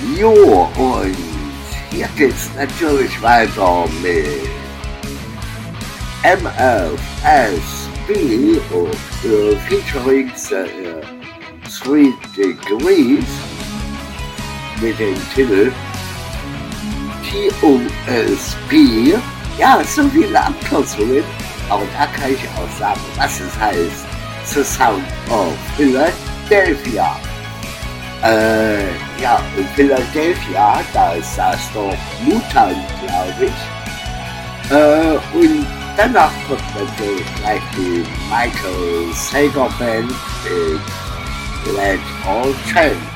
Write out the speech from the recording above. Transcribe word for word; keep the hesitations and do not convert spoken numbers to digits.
Jo, und hier geht's natürlich weiter mit M F S B und äh, featuring äh, Three Degrees mit dem Titel T O S P. Ja, so viele Abkürzungen, aber da kann ich auch sagen, was es heißt. The Sound of Philadelphia. Äh, ja, in Philadelphia, da saß doch Mutant, glaube ich. Äh, und danach kommt natürlich gleich die Michael Sager Band mit Let All Change.